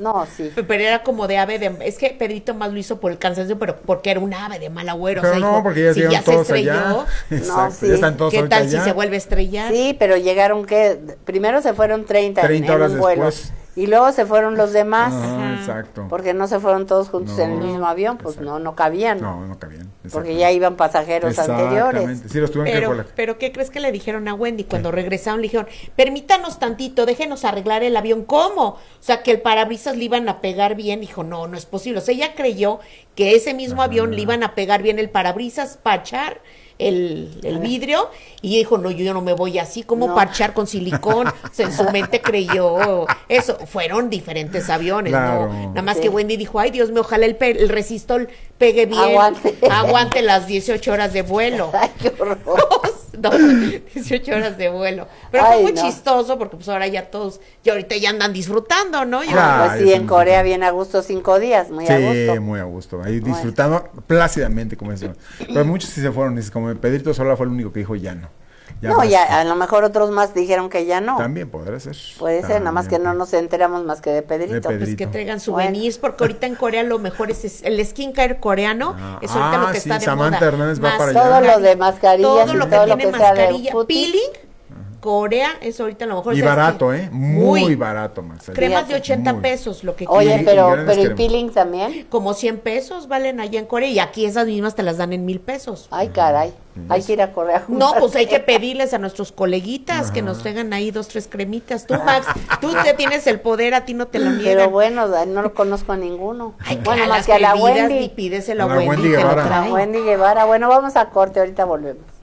No, sí. Pero era como de ave de... Es que Pedrito más lo hizo por el cansancio, pero porque era un ave de mal agüero. Pero o sea, no, dijo, porque ya si llegaron ya se todos estrelló, allá. Exacto, sí. ya están todos ¿qué ahorita tal si allá. se vuelve a estrellar? Sí, pero llegaron que primero se fueron 30 30 en horas un vuelo después. y luego se fueron los demás Ajá, exacto. porque no se fueron todos juntos No, en el mismo avión, pues exacto. no cabían. No cabían. Porque ya iban pasajeros anteriores. Exactamente. Sí, los tuvieron que colar. Pero ¿qué crees que le dijeron a Wendy? Cuando regresaron le dijeron, permítanos tantito, déjenos arreglar el avión. ¿Cómo? O sea, que el parabrisas le iban a pegar bien. Dijo, no es posible. O sea, ella creyó que ese mismo avión le iban a pegar bien el parabrisas, pachar el vidrio, y dijo, no, yo no me voy así, como parchar con silicón. O sea, en su mente creyó eso. Fueron diferentes aviones, Claro. ¿no? Nada más que Wendy dijo, ay, Dios mío, ojalá el resistor pegue bien, aguante las 18 horas de vuelo. Ay, qué horror. No, 18 horas de vuelo. Pero fue muy chistoso porque pues ahora ya todos, ya ahorita ya andan disfrutando, ¿no? Pues sí, en Corea bien a gusto 5 días, muy a gusto. Sí, muy a gusto. Ahí disfrutando plácidamente, como eso. Pero muchos sí se fueron, dice, como Pedrito Sola fue el único que dijo ya no. A lo mejor otros más dijeron que ya no. También podrá ser. Puede ser, nada más que no nos enteramos más que de Pedrito. Pues que traigan souvenirs, porque ahorita en Corea lo mejor es el skincare coreano, es ahorita lo que está de Samantha moda. Hernández va para todo allá. lo de mascarillas todo lo que tiene mascarilla, peeling, Corea es ahorita lo mejor. Y barato, muy barato, Marcela. Cremas de 80 pesos, lo que Oye, pero el peeling también. Como 100 pesos valen allá en Corea, y aquí esas mismas te las dan en 1,000 pesos. Ay, caray. Hay que ir a Corea. No, pues hay que pedirles a nuestros coleguitas que nos traigan ahí 2, 3 cremitas. Tú, Max, tú te tienes el poder, a ti no te lo niegan. Pero bueno, no lo conozco a ninguno. Ay, bueno, más que a la Wendy. Y pídeselo a Wendy, que lo trae. Wendy Guevara. Bueno, vamos a corte, ahorita volvemos.